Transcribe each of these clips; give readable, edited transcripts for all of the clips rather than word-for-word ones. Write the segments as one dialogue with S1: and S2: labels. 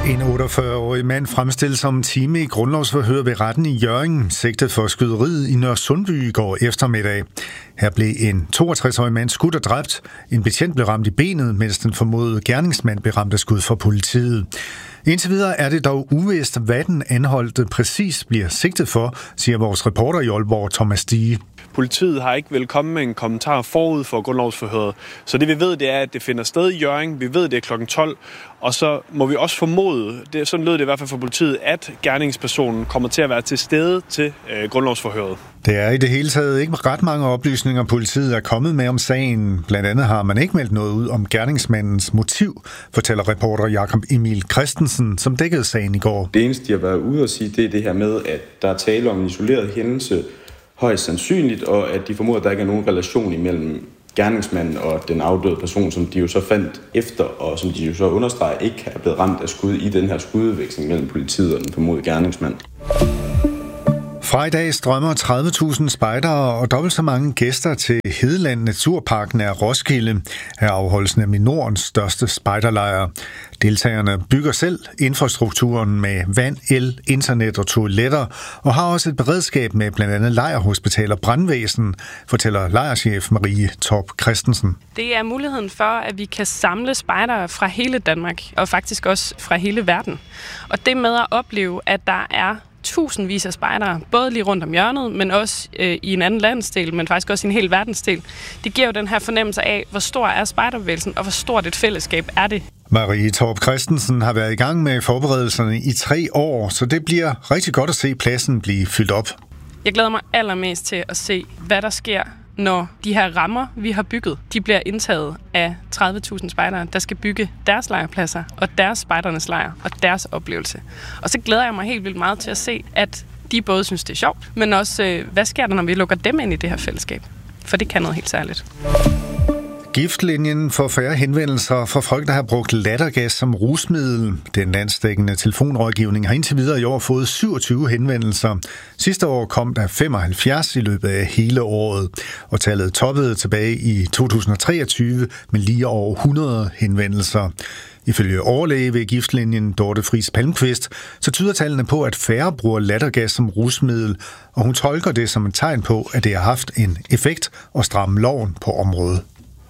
S1: En 48-årig mand fremstilles som time i grundlovsforhør ved retten i Hjørring, sigtet for skyderiet i Nørresundby i går eftermiddag. Her blev en 62-årig mand skudt og dræbt. En betjent blev ramt i benet, mens den formodede gerningsmand blev ramt af skud fra politiet. Indtil videre er det dog uvist, hvad den anholdte præcis bliver sigtet for, siger vores reporter i Aalborg, Thomas Stige.
S2: Politiet har ikke vel kommet med en kommentar forud for grundlovsforhøret. Så det vi ved, det er, at det finder sted i Hjørring. Vi ved, det er kl. 12. Og så må vi også formode, sådan lød det i hvert fald for politiet, at gerningspersonen kommer til at være til stede til grundlovsforhøret.
S1: Det er i det hele taget ikke ret mange oplysninger, politiet er kommet med om sagen. Blandt andet har man ikke meldt noget ud om gerningsmandens motiv, fortæller reporter Jakob Emil Christensen, som dækkede sagen i går.
S3: Det eneste, de har været ude at sige, det er det her med, at der er tale om en isoleret hændelse, højst sandsynligt, og at de formoder, at der ikke er nogen relation imellem gerningsmanden og den afdøde person, som de jo så fandt efter, og som de jo så understreger ikke er blevet ramt af skud i den her skududveksling mellem politiet og den formodede gerningsmand.
S1: Fra i dag strømmer 30.000 spejdere og dobbelt så mange gæster til Hedeland Naturpark nær Roskilde. Her afholdes nemlig Nordens største spejderlejr. Deltagerne bygger selv infrastrukturen med vand, el, internet og toiletter, og har også et beredskab med blandt andet lejrhospital og brandvæsen, fortæller lejrchef Marie Torp Christensen.
S4: Det er muligheden for, at vi kan samle spejdere fra hele Danmark, og faktisk også fra hele verden. Og det med at opleve, at der er tusindvis af spejdere, både lige rundt om hjørnet, men også i en anden landsdel, men faktisk også i en hel verdensdel. Det giver jo den her fornemmelse af, hvor stor er spejderbevægelsen, og hvor stort et fællesskab er det.
S1: Marie Torp Christensen har været i gang med forberedelserne i 3 år, så det bliver rigtig godt at se pladsen blive fyldt op.
S4: Jeg glæder mig allermest til at se, hvad der sker, når de her rammer, vi har bygget, de bliver indtaget af 30.000 spejdere, der skal bygge deres lejrpladser og deres spejdernes lejr og deres oplevelse. Og så glæder jeg mig helt vildt meget til at se, at de både synes, det er sjovt, men også, hvad sker der, når vi lukker dem ind i det her fællesskab? For det kan noget helt særligt.
S1: Giftlinjen får færre henvendelser fra folk, der har brugt lattergas som rusmiddel. Den landsdækkende telefonrådgivning har indtil videre i år fået 27 henvendelser. Sidste år kom der 75 i løbet af hele året, og tallet toppede tilbage i 2023 med lige over 100 henvendelser. Ifølge overlæge ved giftlinjen Dorte Friis Palmqvist, så tyder tallene på, at færre bruger lattergas som rusmiddel, og hun tolker det som et tegn på, at det har haft en effekt at stramme loven på området.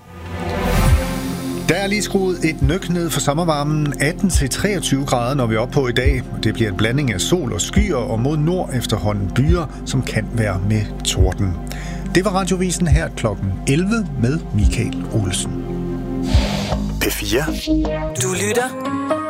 S1: Der er lige skruet et nøk ned for sommervarmen, 18-23 grader, når vi er oppe på i dag. Det bliver en blanding af sol og skyer, og mod nord efterhånden byer, som kan være med torden. Det var Radiovisen her kl. 11 med Michael Olsen.
S5: P4.
S6: Du lytter